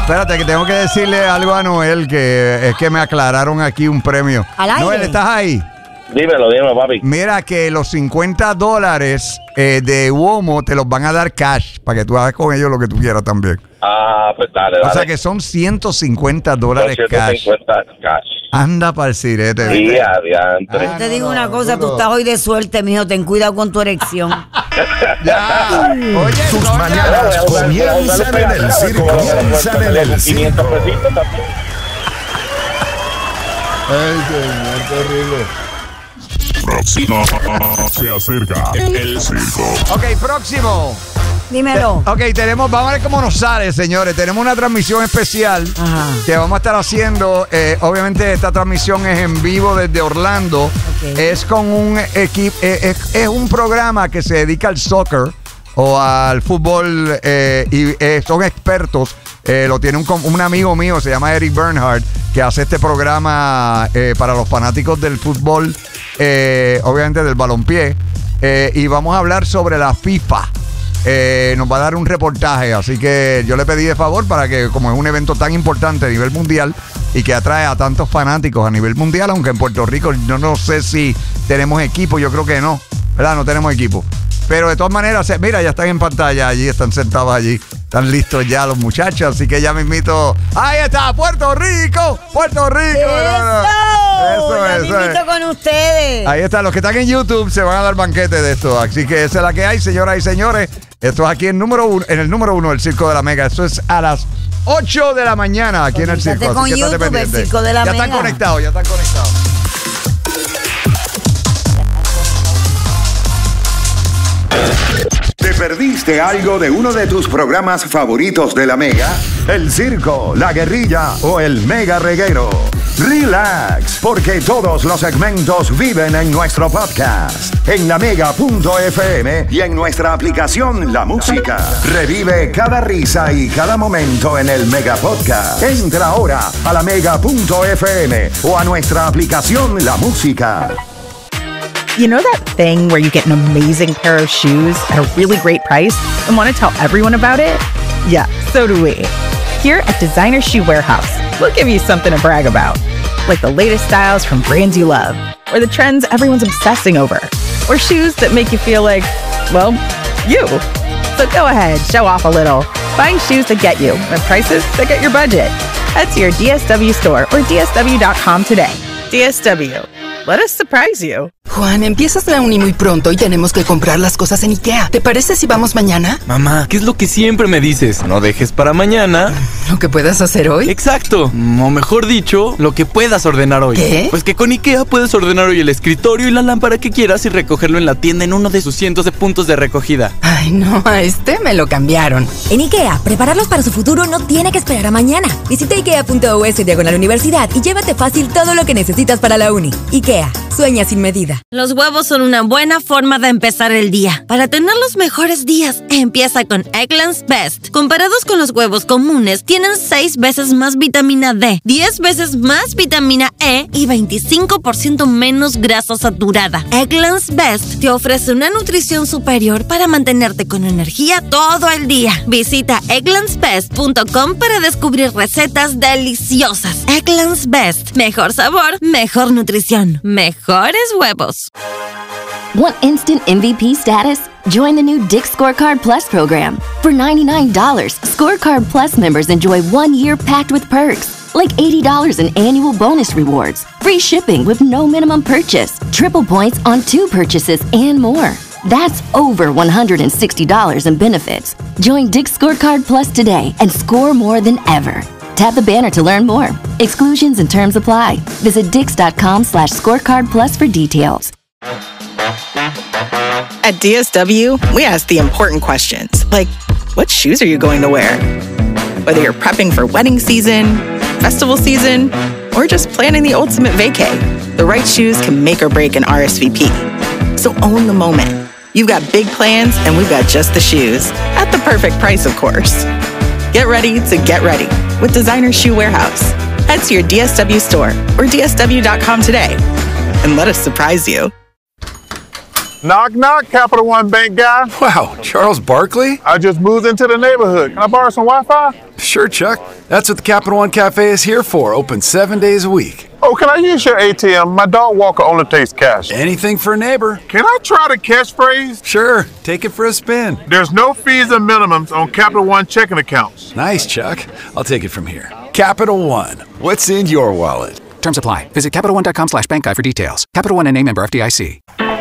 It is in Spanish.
Espérate, que tengo que decirle algo a Noel, que es que me aclararon aquí un premio. ¿Al aire? Noel, ¿estás ahí? Dímelo, papi. Mira que los $50 de Uomo te los van a dar cash para que tú hagas con ellos lo que tú quieras también. Ah, pues dale. O sea que son $150 cash. 150 cash. Anda para el sirete. Sí, ¿viste? adiantre. Te digo una cosa, tú estás hoy de suerte, mijo. Ten cuidado con tu erección. Ya. Oye, Tus mañanas comienzan en el circo. Comienzan en el 500 pesitos también. Ay, señor, terrible. Próximo. Se acerca el circo. Ok, próximo. Dímelo. Ok, vamos a ver cómo nos sale, señores. Tenemos una transmisión especial que vamos a estar haciendo. Obviamente esta transmisión es en vivo desde Orlando. Okay. Es con un equipo, es un programa que se dedica al soccer o al fútbol y son expertos. Lo tiene un amigo mío, se llama Eric Bernhardt, que hace este programa para los fanáticos del fútbol, obviamente del balompié. Y vamos a hablar sobre la FIFA. Nos va a dar un reportaje, así que yo le pedí de favor para que, como es un evento tan importante a nivel mundial y que atrae a tantos fanáticos a nivel mundial, aunque en Puerto Rico yo no sé si tenemos equipo, yo creo que no, ¿verdad? No tenemos equipo. Pero de todas maneras, mira, ya están en pantalla allí, están sentados allí, están listos ya los muchachos, así que ya mismito. ¡Ahí está! ¡Puerto Rico! ¡Puerto Rico! Eso es. Con ustedes. Ahí está, los que están en YouTube se van a dar banquete de esto, así que esa es la que hay, señoras y señores. Esto es aquí en el número uno del Circo de la Mega. Esto es a las 8 de la mañana aquí en el circo. Con YouTube, el Circo de la Mega. Ya están conectados. ¿Te perdiste algo de uno de tus programas favoritos de la Mega? El circo, la guerrilla o el mega reguero. Relax, porque todos los segmentos viven en nuestro podcast, en lamega.fm y en nuestra aplicación La Música. Revive cada risa y cada momento en el Mega Podcast. Entra ahora a lamega.fm o a nuestra aplicación La Música. You know that thing where you get an amazing pair of shoes at a really great price and want to tell everyone about it? Yeah, so do we. Here at Designer Shoe Warehouse, we'll give you something to brag about. Like the latest styles from brands you love, or the trends everyone's obsessing over, or shoes that make you feel like, well, you. So go ahead, show off a little. Find shoes that get you at prices that get your budget. Head to your DSW store or DSW.com today. DSW. Let us surprise you. Juan, empiezas la uni muy pronto y tenemos que comprar las cosas en IKEA. ¿Te parece si vamos mañana? Mamá, ¿qué es lo que siempre me dices? No dejes para mañana ¿lo que puedas hacer hoy? Exacto, o mejor dicho, lo que puedas ordenar hoy. ¿Qué? Pues que con IKEA puedes ordenar hoy el escritorio y la lámpara que quieras y recogerlo en la tienda en uno de sus cientos de puntos de recogida. Ay, no, a este me lo cambiaron. En IKEA, prepararlos para su futuro no tiene que esperar a mañana. Visita ikea.us/universidad y llévate fácil todo lo que necesitas para la uni. IKEA, sueña sin medida. Los huevos son una buena forma de empezar el día. Para tener los mejores días, empieza con Eggland's Best. Comparados con los huevos comunes, tienen 6 veces más vitamina D, 10 veces más vitamina E y 25% menos grasa saturada. Eggland's Best te ofrece una nutrición superior para mantenerte con energía todo el día. Visita egglandsbest.com para descubrir recetas deliciosas. Eggland's Best. Mejor sabor, mejor nutrición, mejores huevos. Want instant MVP status? Join the new Dick's Scorecard Plus program. For $99, Scorecard Plus members enjoy 1 year packed with perks, like $80 in annual bonus rewards, free shipping with no minimum purchase, triple points on 2 purchases, and more. That's over $160 in benefits. Join Dick's Scorecard Plus today and score more than ever. Tap the banner to learn more. Exclusions and terms apply. Visit Dix.com/scorecard plus for details. At DSW, we ask the important questions, like, what shoes are you going to wear? Whether you're prepping for wedding season, festival season, or just planning the ultimate vacay, the right shoes can make or break an RSVP. So own the moment. You've got big plans, and we've got just the shoes. At the perfect price, of course. Get ready to get ready with Designer Shoe Warehouse. Head to your DSW store or DSW.com today and let us surprise you. Knock, knock, Capital One Bank guy. Wow, Charles Barkley? I just moved into the neighborhood. Can I borrow some Wi-Fi? Sure, Chuck. That's what the Capital One Cafe is here for. Open 7 days a week. Oh, can I use your ATM? My dog walker only takes cash. Anything for a neighbor. Can I try the catchphrase? Sure. Take it for a spin. There's no fees and minimums on Capital One checking accounts. Nice, Chuck. I'll take it from here. Capital One. What's in your wallet? Terms apply. Visit CapitalOne.com/bankguide for details. Capital One NA, member FDIC.